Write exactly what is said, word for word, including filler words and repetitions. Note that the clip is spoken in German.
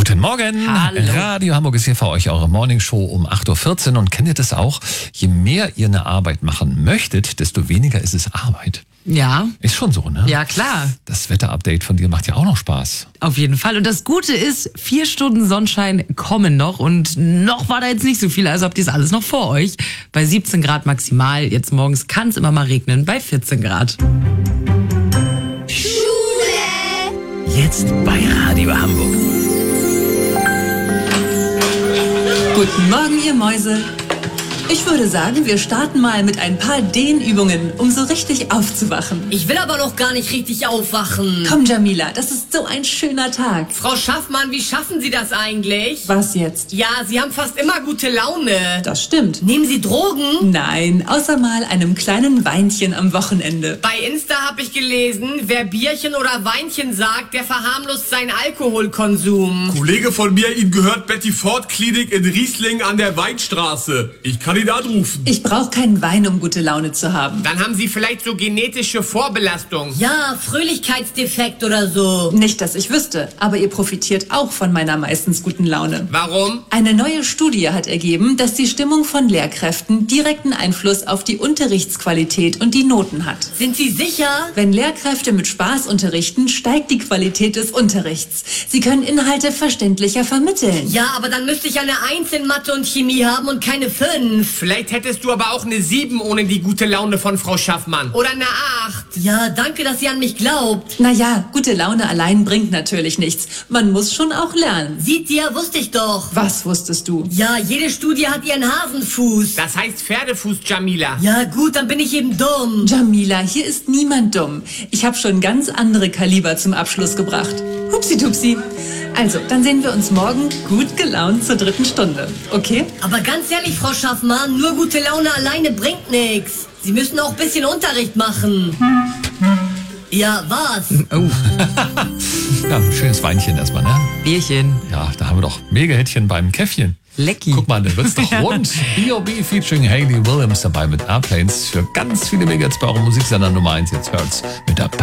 Guten Morgen. Hallo. Radio Hamburg ist hier für euch, eure Morningshow um acht Uhr vierzehn. Und kennt ihr das auch? Je mehr ihr eine Arbeit machen möchtet, desto weniger ist es Arbeit. Ja. Ist schon so, ne? Ja, klar. Das Wetterupdate von dir macht ja auch noch Spaß. Auf jeden Fall. Und das Gute ist, vier Stunden Sonnenschein kommen noch. Und noch war da jetzt nicht so viel. Also habt ihr es alles noch vor euch. Bei siebzehn Grad maximal. Jetzt morgens kann es immer mal regnen bei vierzehn Grad. Jetzt bei Radio Hamburg. Guten Morgen, ihr Mäuse. Ich würde sagen, wir starten mal mit ein paar Dehnübungen, um so richtig aufzuwachen. Ich will aber noch gar nicht richtig aufwachen. Komm, Jamila, das ist so ein schöner Tag. Frau Schaffmann, wie schaffen Sie das eigentlich? Was jetzt? Ja, Sie haben fast immer gute Laune. Das stimmt. Nehmen Sie Drogen? Nein, außer mal einem kleinen Weinchen am Wochenende. Bei Insta habe ich gelesen, wer Bierchen oder Weinchen sagt, der verharmlost seinen Alkoholkonsum. Kollege von mir, Ihnen gehört Betty Ford Klinik in Riesling an der Weinstraße. Ich kann ihn anrufen. Ich brauche keinen Wein, um gute Laune zu haben. Dann haben Sie vielleicht so genetische Vorbelastung. Ja, Fröhlichkeitsdefekt oder so. Nicht, dass ich wüsste, aber ihr profitiert auch von meiner meistens guten Laune. Warum? Eine neue Studie hat ergeben, dass die Stimmung von Lehrkräften direkten Einfluss auf die Unterrichtsqualität und die Noten hat. Sind Sie sicher? Wenn Lehrkräfte mit Spaß unterrichten, steigt die Qualität des Unterrichts. Sie können Inhalte verständlicher vermitteln. Ja, aber dann müsste ich eine Eins in Mathe und Chemie haben und keine fünf. Vielleicht hättest du aber auch eine sieben ohne die gute Laune von Frau Schaffmann. Oder eine acht. Ja, danke, dass sie an mich glaubt. Naja, gute Laune allein bringt natürlich nichts. Man muss schon auch lernen. Sieht ihr, wusste ich doch. Was wusstest du? Ja, jede Studie hat ihren Hasenfuß. Das heißt Pferdefuß, Jamila. Ja gut, dann bin ich eben dumm. Jamila, hier ist niemand dumm. Ich habe schon ganz andere Kaliber zum Abschluss gebracht. Hupsi-tupsi. Also, dann sehen wir uns morgen gut gelaunt zur dritten Stunde. Okay? Aber ganz ehrlich, Frau Schaffmann, nur gute Laune alleine bringt nichts. Sie müssen auch ein bisschen Unterricht machen. Ja, was? Oh, Ja, ein schönes Weinchen erstmal, ne? Bierchen. Ja, da haben wir doch Mega-Hättchen beim Käffchen. Lecki. Guck mal, da wird's doch rund. B O B featuring Hayley Williams dabei mit Airplanes für ganz viele Mega-Hits bei eurem Musiksender Nummer eins. Jetzt hört's mit der